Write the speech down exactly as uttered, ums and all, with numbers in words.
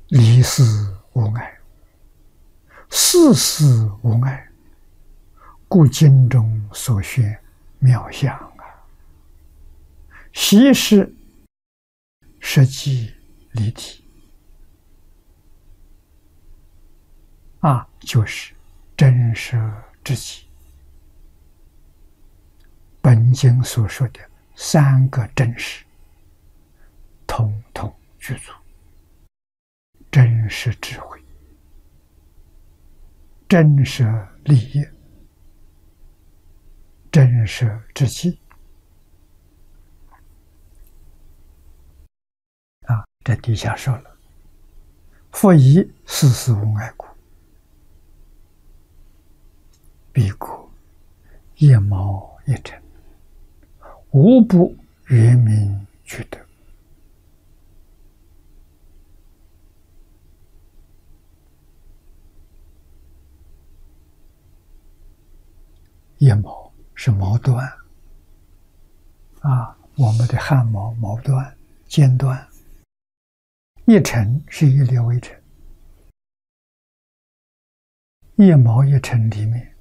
离事无碍，事事无碍，故经中所宣妙相啊！悉是实际离体啊，就是真实之极。本经所说的三个真实，统统具足。真实智慧，真实利益，真实之极啊！这底下说了，复以事事无碍故，彼故一毛一尘，无不圆明具德。腋毛是毛端啊，我们的汗毛毛端、尖端。一尘是一列微尘，一毛一尘里面